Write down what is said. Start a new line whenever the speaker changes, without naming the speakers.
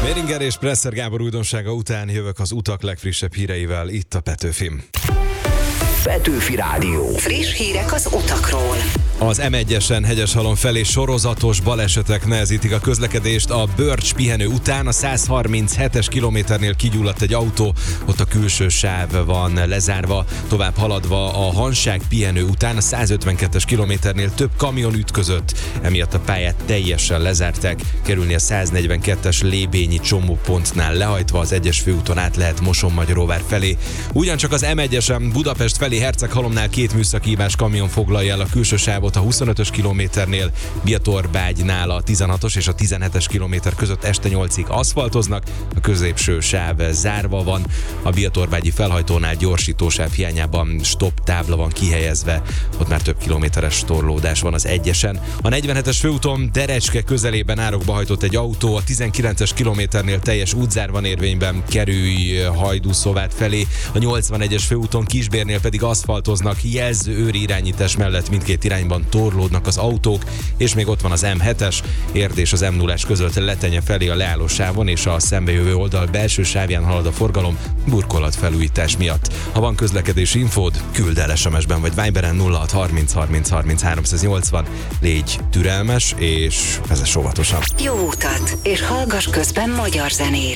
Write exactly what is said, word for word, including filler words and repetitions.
Béringer és Presser Gábor újdonsága után jövök az utak legfrissebb híreivel itt a Petőfin.
Petőfi Rádió.
Friss hírek az utakról.
Az em egyesen Hegyeshalom felé sorozatos balesetek nehezítik a közlekedést. A Börcs pihenő után a száz harminchetes kilométernél kigyulladt egy autó, ott a külső sáv van lezárva. Tovább haladva a Hanság pihenő után a száz ötvenkettes kilométernél több kamion ütközött, emiatt a pályát teljesen lezárták. Kerülni a száz negyvenkettes Lébényi csomópontnál lehajtva az egyes főúton át lehet Mosonmagyaróvár felé. Ugyancsak az em egyesen Budapest felé Herceghalomnál két műszakhívás kamion foglalja el a külső sávot a huszonötös kilométernél, Biatorbágynál a tizenhatos és a tizenhetes kilométer között este nyolcig aszfaltoznak, a középső sáv zárva van, a Biatorbágyi felhajtónál gyorsítósáv hiányában stop tábla van kihelyezve, ott már több kilométeres torlódás van az egyesen. A negyvenhetes főúton Derecske közelében árokba hajtott egy autó, a tizenkilences kilométernél teljes útzár van érvényben, kerülj Hajdúszóvár felé, a nyolcvanegyes főúton Kisbérnél pedig aszfaltoznak, jelzőőri irányítás mellett mindkét irányban torlódnak az autók, és még ott van az em hetes, Érd és az em nullás között Letenye felé a leálló sávon és a szembejövő oldal belső sávján halad a forgalom burkolat felújítás miatt. Ha van közlekedési infód, küld el es em es-ben vagy Viberen nulla hat harminc harminc harminc háromszáznyolcvan. Légy türelmes és vezess óvatosan.
Jó utat, és hallgass közben magyar zenét.